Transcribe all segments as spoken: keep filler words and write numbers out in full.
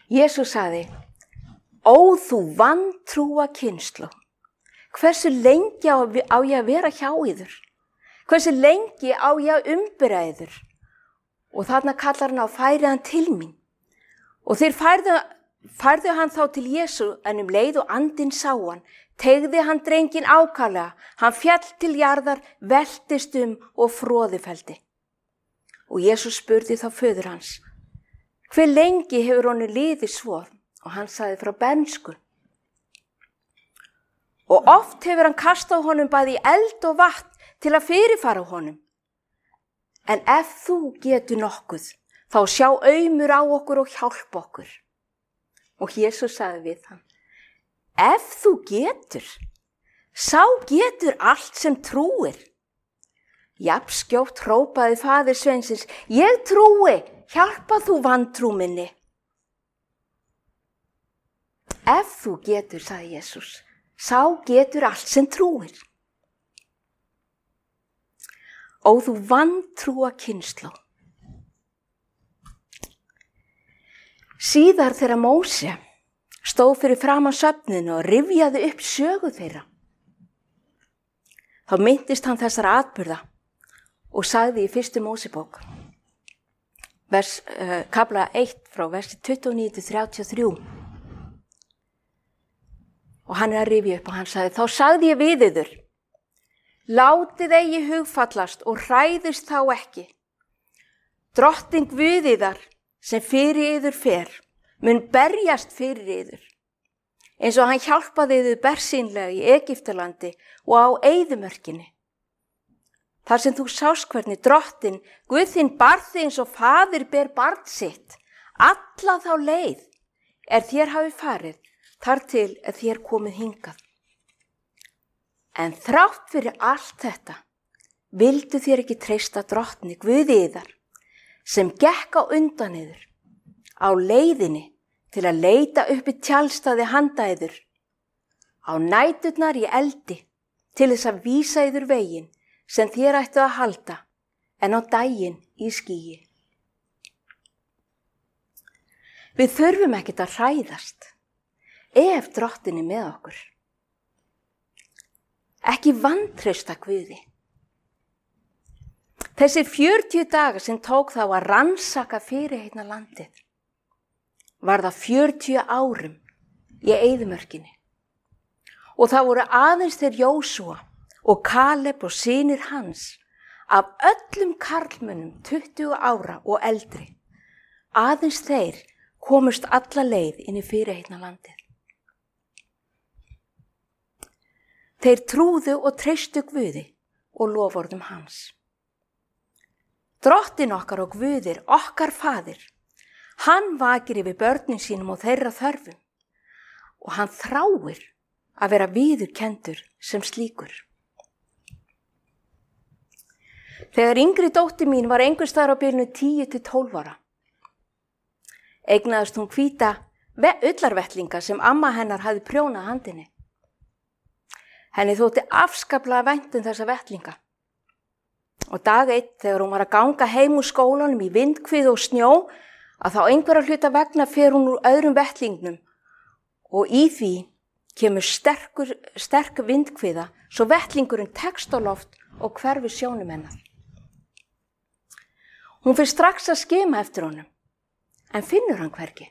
Jesús sagði, ó þú vantrúa kynslóð, hversu lengi á, á ég að vera hjá yður? Hversu lengi á ég að umbera yður? Og þarna kallar hann á færi hann til mín. Og þeir færðu, færðu hann þá til Jesú, en um leið og andinn sá hann, teygði hann drenginn ákaflega, hann fjall til jarðar, veltist um og froðufelldi. Og Jesús spurði þá föður hans, hve lengi hefur honum liðið svo? Og hann sagði frá bernsku. Og oft hefur hann kastað honum bæði í eld og vatn til að fyrirfara honum. En ef þú getur nokkuð, þá sjá aumur á okkur og hjálpa okkur. Og Jesús sagði við hann, ef þú getur, sá getur allt sem trúir. Jafn skjótt hrópaði faðir sveinsins, ég trúi, hjálpa þú vantrú minni. Ef þú getur, sagði Jesús, sá getur allt sem trúir. Ó þú vantrúa kynslóð. Síðar þegar Móse stóð fyrir framan söfninu og rifjaði upp sögu þeirra, þá minntist hann þessara atburða og sagði í fyrstu Mósebók, vers, uh, kafla eitt frá versi tuttugu og níu til þrjátíu og þrjú. Og hann er að rifja upp og hann sagði, þá sagði ég við yður, látið eigi hugfallast og hræðist þá ekki. Drottinn Guð yðar sem fyrir yður fer, mun berjast fyrir yður, eins og hann hjálpaði yður bersýnlega í Egyptalandi og á eyðimörkinni. Þar sem þú sást hvernig drottinn Guð þinn bar þig eins og faðir ber barn sitt, alla þá leið er þér hafi farið, þar til að þér komið hingað. En þrátt fyrir allt þetta, vildu þér ekki treysta drottni Guði yðar, sem gekk á undan yður, á leiðinni til að leita uppi tjaldstæði handa yður, á næturnar í eldi, til þess að vísa yður veginn, sem þér ættu að halda, en á daginn í skýi. Við þurfum ekkert að hræðast, ef drottin er með okkur. Ekki vantreysta Guði. Þessi fjörutíu dagar sem tók þá að rannsaka fyrirheitna landið, var það fjörutíu árum í eyðimörkinni. Og það voru aðeins þeir Jósúa og Kaleb og synir hans, af öllum karlmönnum tuttugu ára og eldri, aðeins þeir komust alla leið inn í fyrirheitna landið. Þeir trúðu og treystu Guði og loforðum hans. Drottinn okkar og Guðir, okkar faðir, hann vakir yfir börnin sínum og þeirra þörfum og hann þráir að vera viðurkenndur sem slíkur. Þegar yngri dóttir mín var einhvers staðar á bilinu tíu til tólf ára, eignaðist hún hvíta ullarvettlinga sem amma hennar hafði prjónað handinni. Henni þótti afskaplega vænt um þessa vettlinga. Og dag eitt, þegar hún var að ganga heim úr skólanum í vindhviðu og snjó, að þá einhverja hluta vegna fer hún úr öðrum vettlingnum og í því kemur sterkur, sterk vindhviða svo vettlingurinn tekst á loft og hverfur sjónum hennar. Hún fer strax að skima eftir honum, en finnur hann hvergi.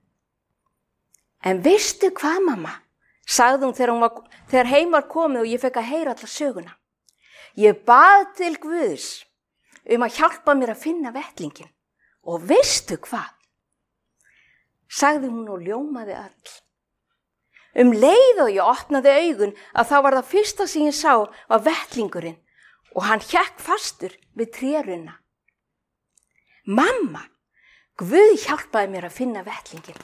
En veistu hvað, mamma? Sagði hún þegar, hún var, þegar heim var komið og ég fekk að heyra alla söguna. Ég bað til Guðs um að hjálpa mér að finna vettlingin. Og veistu hvað? Sagði hún og ljómaði öll. Um leið og ég opnaði augun að þá var það fyrsta sem ég sá var vettlingurinn og hann hékk fastur við trérunna. Mamma, Guð hjálpaði mér að finna vettlingin.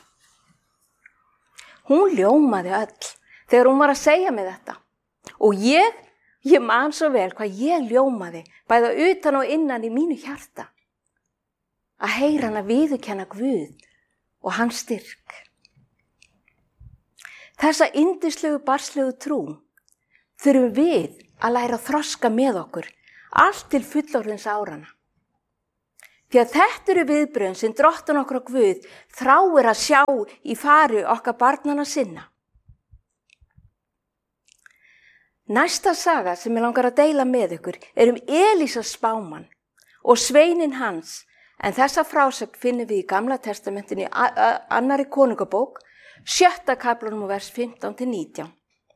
Hún ljómaði öll þegar hún var að segja mig þetta. Og ég, ég man svo vel hvað ég ljómaði, bæða utan og innan í mínu hjarta. Að heyra hann að viðurkenna Guð og hans styrk. Þessa yndislegu barnslegu trú þurfum við að læra að þroska með okkur, allt til fullorðins árana. Því að þetta eru viðbrögðin sem Drottinn okkar og Guð þráir að sjá í fari okkar barnanna sinna. Næsta saga sem ég langar að deila með ykkur er um Elísa spámann og sveininn hans, en þessa frásögn finnum við í Gamla testamentinu í annarri konungabók, sjötta kaflanum og vers fimmtán til nítján.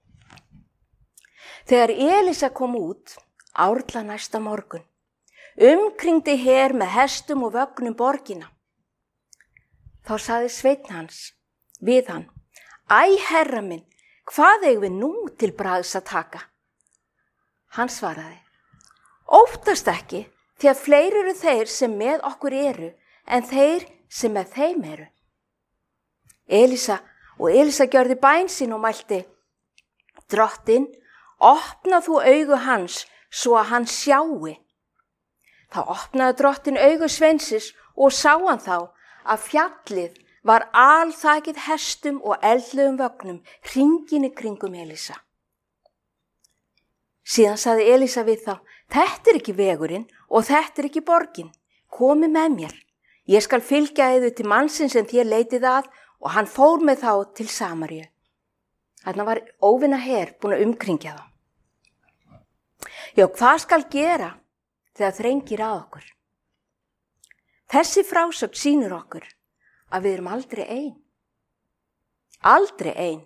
Þegar Elísa kom út, árla næsta morgun, umkringdi her með hestum og vögnum borgina. Þá sagði sveinn hans við hann: Æ, herra minn, hvað eigum við nú til bragðs að taka? Hann svaraði: Óttast ekki, því að fleiri eru þeir sem með okkur eru en þeir sem með þeim eru. Elísa og Elísa gjörði bæn sín og mælti: Drottinn, opna þú augu hans svo að hann sjái. Þá opnaði Drottinn augu sveinsins og sá hann þá að fjallið var alþakið hestum og eldlegum vögnum hringinn í kringum Elísa. Síðan sagði Elísa við þá: Þetta er ekki vegurinn og þetta er ekki borgin. Komið með mér. Ég skal fylgja yður til mannsins sem þér leitið að, og hann fór með þá til Samaríu. Þarna var óvinna her búin að umkringja þá. Já, hvað skal gera þegar þrengir að okkur? Þessi frásögn sýnir okkur að við erum aldrei ein. Aldrei ein.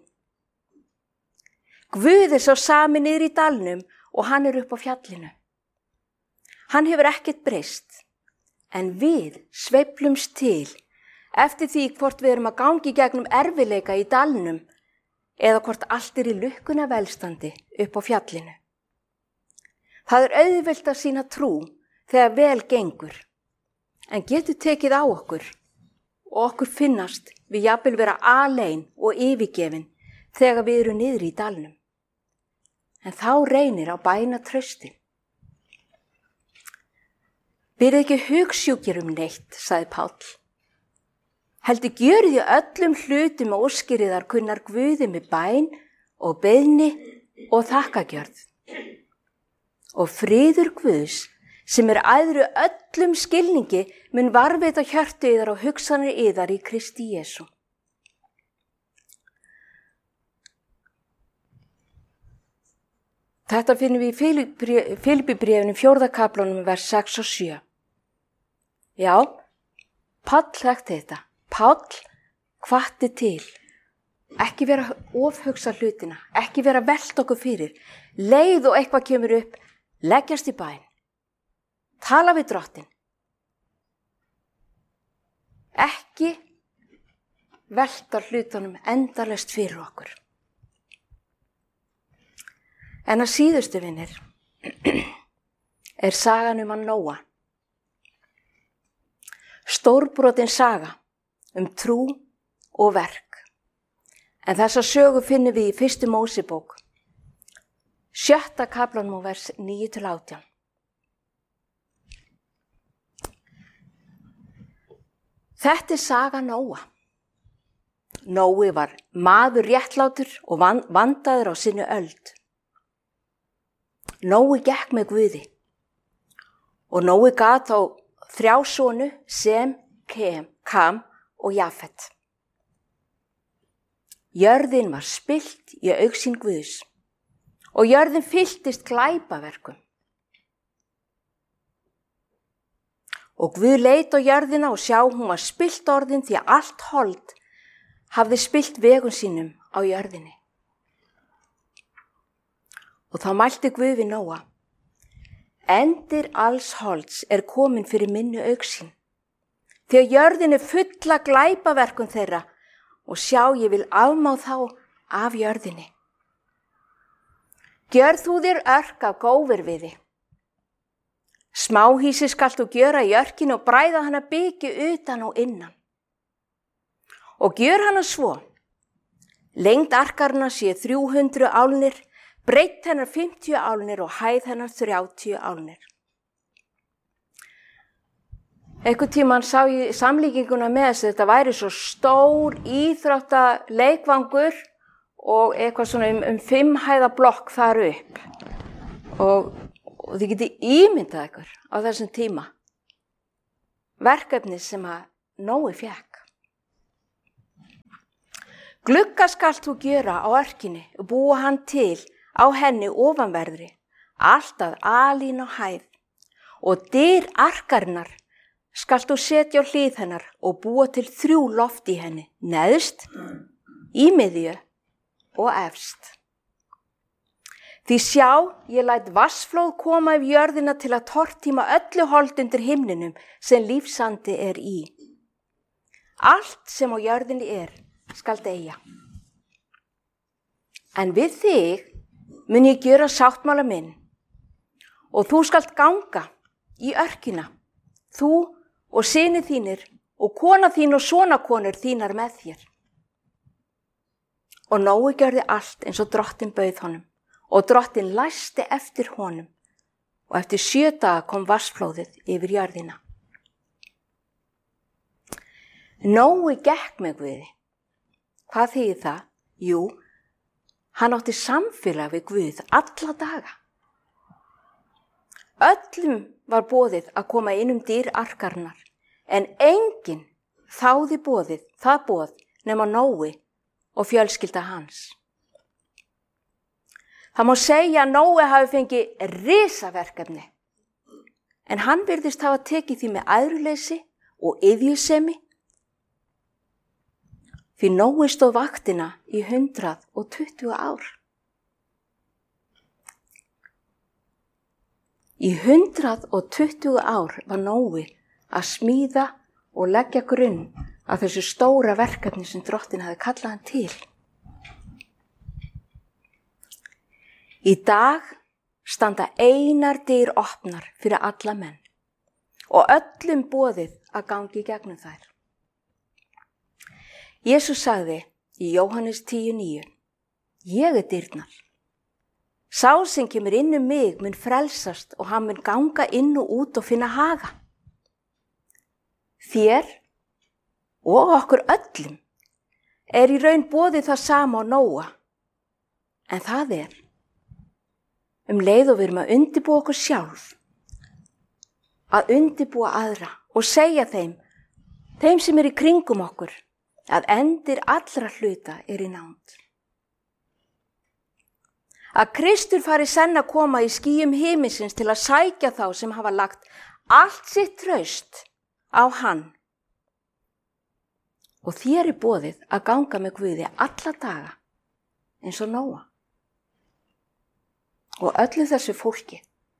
Guð er svo sami niður í dalnum og hann er upp á fjallinu. Hann hefur ekkert breyst, en við sveiflumst til eftir því hvort við erum að gangi gegnum erfileika í dalnum eða hvort allt er í lukkuna velstandi upp á fjallinu. Það er auðvelt að sýna trú þegar vel gengur, en getur tekið á okkur og okkur finnast við jafnvel vera alein og yfirgefin þegar við erum niður í dalnum. En þá reynir á bæna trausti. Verið ekki hugsjúkir um neitt, sagði Páll. Heldur gjörið í öllum hlutum og óskiriðar kunnar Guði með bæn og beiðni og þakkagjörð. Og friður Guðs, sem er æðru öllum skilningi, mun varveita hjörtu yðar og hugsanir yðar í Kristi Jesú. Þetta finnum við í Filippibréfinu fjórða kaflanum vers sex og sjö. Já, Páll þekkti þetta. Páll hvatti til. Ekki vera ofhugsa hlutina, ekki vera velt okkur fyrir. Leið og eitthvað kemur upp, leggjast í bæn. Tala við Drottinn. Ekki velta hlutunum endalaust fyrir okkur. En að síðustu vinir er sagan um hann Nóa. Stórbrotin saga um trú og verk. En þessa sögu finnum við í fyrstu Mósebók, sjötta kaflanum og vers níu til átján. Þetta er saga Nóa. Nói var maður réttlátur og vandaður á sinni öld. Nói gekk með Guði og Nói gat á þrjá sonu sem Kem, Kam og Jafet. Jörðin var spillt í augsýn Guðs og jörðin fylltist glæpaverkum. Og Guð leit á jörðina og sjá hún var spillt orðin því að allt hold hafði spillt vegum sínum á jörðinni. Og þá mælti Guð við Nóa: Endir alls holds er komin fyrir minni augsýn, því að jörðin er fulla glæpaverkum þeirra og sjá ég vil afmá þá af jörðinni. Gjör þú þér örk af góðvirðiði. Smáhýsi skalt þú gjöra í örkinu og bræða hana byggi utan og innan. Og gjör hana svo: lengd arkarna sé þrjú hundruð álnir, breidd hennar fimmtíu álnir og hæð hennar þrjátíu álnir. Einhvern tímann sá ég samlíkinguna með þess að þetta væri svo stór íþróttaleikvangur og eitthvað svona um, um fimm hæða blokk þar upp. Og, og þið getið ímyndað ykkur á þessum tíma. verkefni sem að Nói fékk. Glugga skalt þú gjöra á örkinni og búa hann til á henni ofanverðri, alltaf alín á hæð, og dyr arkarinnar skalt þú setja á hlið hennar og búa til þrjú loft í henni, neðst, í miðju og efst. Því sjá, ég læt vatnsflóð koma yfir jörðina til að tortíma öllu hold undir himninum sem lífsandi er í. Allt sem á jörðinni er, skal deyja. En við þig mun ég gjöra sáttmála minn og þú skalt ganga í örkina, þú og synir þínir og kona þín og sonakonur þínar með þér. Og Nói gjörði allt eins og drottinn bauð honum og drottinn læsti eftir honum og eftir sjö daga kom vatnsflóðið yfir jörðina. Nói gekk með Guði. Hvað þýðir það? Jú, hann átti samfélag við Guð alla daga. Öllum var boðið að koma inn um dyr arkarinnar, en enginn þáði boðið, það boð nema Nói og fjölskylda hans. Það má segja að Nói hafi fengið risaverkefni, en hann virðist hafa tekið því með æðruleysi og iðjusemi, því Nói stóð vaktina í hundrað og tuttugu ár. Í hundrað og tuttugu ár var Nói að smíða og leggja grunn að þessu stóra verkefni sem drottinn hafi kallað hann til. Í dag standa einar dyr opnar fyrir alla menn og öllum boðið að gangi í gegnum þær. Jesús sagði í Jóhannes tíu níu, ég er dyrnar. Sá sem kemur inn um mig mun frelsast og hann mun ganga inn og út og finna haga. Þér og okkur öllum er í raun boðið það sama á Nóa, en það er um leið og við erum að undirbúa okkur sjálf, að undirbúa aðra og segja þeim, þeim sem er í kringum okkur, að endir allra hluta er í nánd. Að Kristur fari senn að koma í skýjum himinsins til að sækja þá sem hafa lagt allt sitt traust á hann. Og þér er boðið að ganga með Guði alla daga, eins og Nóa. Og öllu þessu fólki.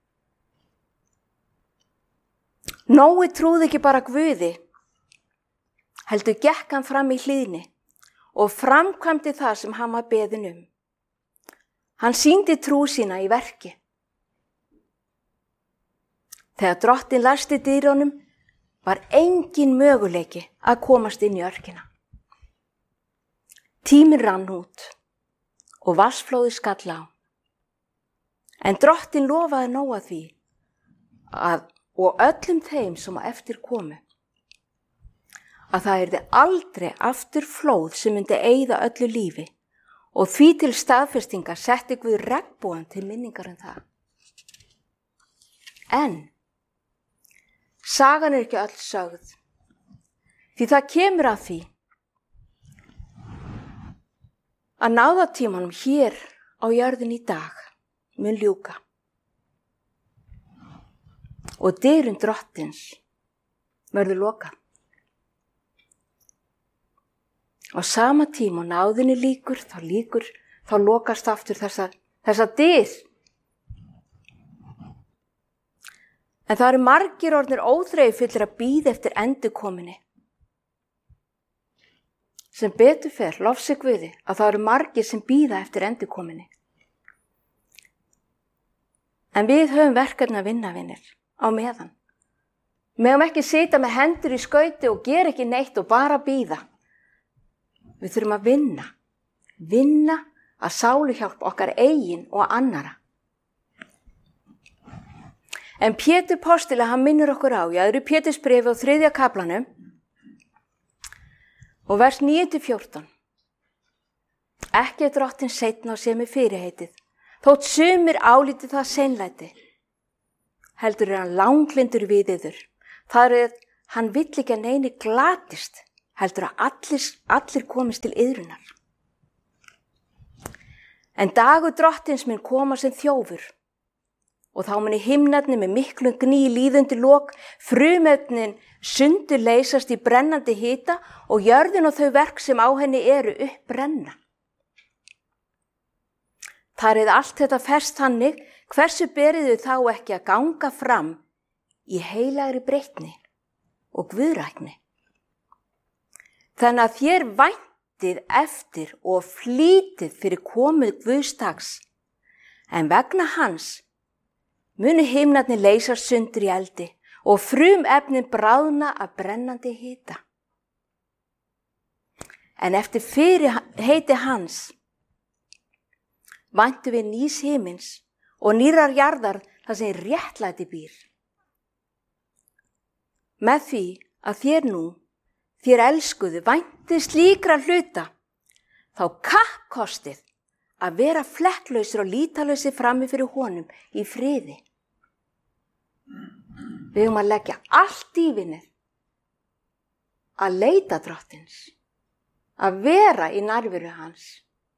Nói trúði ekki bara Guði, heldur gekk hann fram í hlýðni og framkvæmdi það sem hann var beðinn um. Hann sýndi trú sína í verki. Þegar drottinn læsti dyrunum var engin möguleiki að komast inn í örkina. Tíminn rann út og vatnsflóðið skall á. En drottinn lofaði Nóa því að, og öllum þeim sem á eftir komu, að það yrði aldrei aftur flóð sem myndi eyða öllu lífi og því til staðfestingar setti Guð regnbogann til minningar um það. En sagan er ekki öll sögð, því það kemur að því að náðatímanum hér á jörðin í dag mun ljúka og dyrum drottins verður lokað. Á sama tíma og náðinni líkur, þá líkur, þá lokast aftur þessa, þessa dyr. En það eru margir orðnir óþreyjufullir að bíða eftir endurkominni. Sem betur fer, lofsi Guði, að það eru margir sem bíða eftir endurkominni. En við höfum verkefni að vinna, vinir, á meðan. Við höfum ekki sitja með hendur í skauti og gera ekki neitt og bara bíða. Við þurfum að vinna, vinna að sáluhjálp okkar eigin og annara. En Pétur postuli, hann minnir okkur á, í öðru Pétursbréfi á þriðja kaflanum og vers níu til fjórtán. Ekki er drottinn seinn á sér með fyrirheitið, þótt sumir álíti það seinlæti. Heldur er hann langlindur við yður. Það er hann vill ekki að neini glatist, heldur að allir, allir komist til iðrunar. En dagur drottins mun koma sem þjófur og þá muni himnarnir með miklum gný líðundi lok, frumefnin sundur leysast í brennandi hita og jörðin og þau verk sem á henni eru uppbrenna. Þar er allt þetta ferst þannig, hversu beriðu þá ekki að ganga fram í heilagri breytni og guðrækni. Þannig að þér væntir eftir og flýtið fyrir komið Guðsdags, en vegna hans munu himnarnir leysast sundur í eldi og frumefnin bráðna af brennandi hita. En eftir fyrirheiti hans væntum við nýs himins og nýrrar jarðar þar sem réttlæti býr. Með því að þér nú, þér elskuðu, vænti slíkra hluta, þá kappkostið að vera flekklausir og lítalausir frammi fyrir honum í friði. Við höfum að leggja allt í vinnið, að leita drottins, að vera í nærveru hans.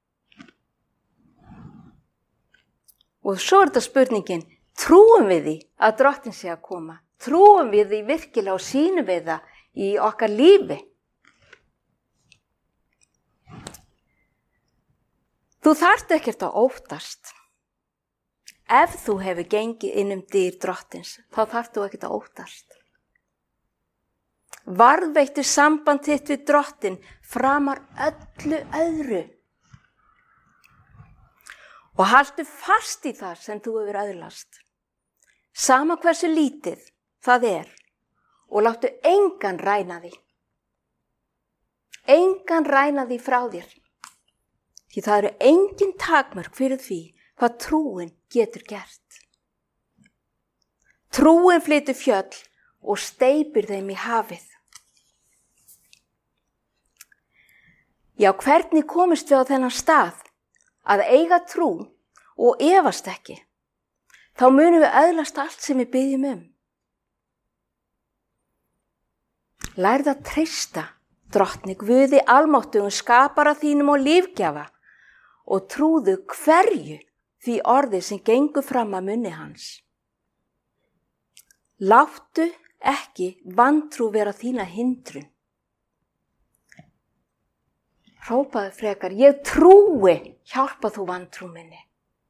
Og svo er þetta spurningin, trúum við því að drottin sé að koma? Trúum við því virkilega og sýnum við það í okkar lífi? Þú þarft ekkert að óttast. Ef þú hefur gengið inn um dyr drottins, þá þarft þú ekkert að óttast. Varðveittu samband þitt við drottin framar öllu öðru. Og haltu fast í það sem þú hefur öðlast. Sama hversu lítið það er og láttu engan ræna því. Engan ræna því frá þér. Því það eru engin takmörk fyrir því hvað trúin getur gert. Trúin flytur fjöll og steypir þeim í hafið. Já, hvernig komist við á þennan stað að eiga trú og efast ekki? Þá munum við öðlast allt sem við byggjum um. Lærðu að treysta drottni Guði almáttugum skapara þínum og lífgjafa og trúðu hverju því orði sem gengur fram að munni hans. Láttu ekki vantrú vera þína hindrun. Hrópaðu frekar, ég trúi, hjálpa þú vantrú minni.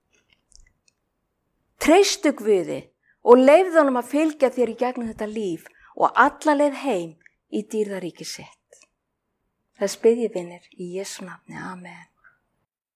Treystu Guði og leyfðu honum að fylgja þér í gegnum þetta líf og alla leið heim í dýrðaríki sitt. Þess bið ég vinir í Jesú nafni. Amen.